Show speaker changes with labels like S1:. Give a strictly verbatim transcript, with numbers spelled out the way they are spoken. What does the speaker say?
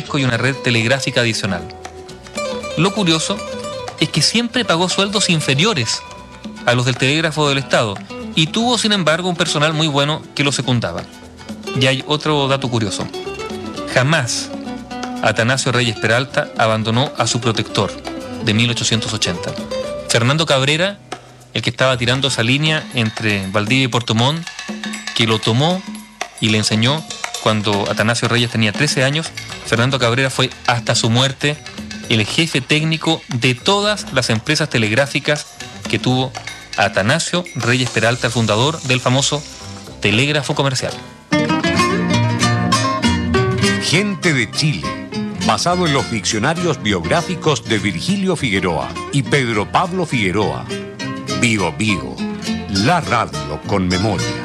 S1: gigantesco y una red telegráfica adicional. Lo curioso es que siempre pagó sueldos inferiores a los del Telégrafo del Estado y tuvo, sin embargo, un personal muy bueno que lo secundaba. Y hay otro dato curioso. Jamás Atanasio Reyes Peralta abandonó a su protector de mil ochocientos ochenta. Fernando Cabrera, el que estaba tirando esa línea entre Valdivia y Puerto Montt, que lo tomó y le enseñó cuando Atanasio Reyes tenía trece años, Fernando Cabrera fue hasta su muerte el jefe técnico de todas las empresas telegráficas que tuvo Atanasio Reyes Peralta, el fundador del famoso Telégrafo Comercial.
S2: Gente de Chile, basado en los diccionarios biográficos de Virgilio Figueroa y Pedro Pablo Figueroa. Bio Bio, la radio con memoria.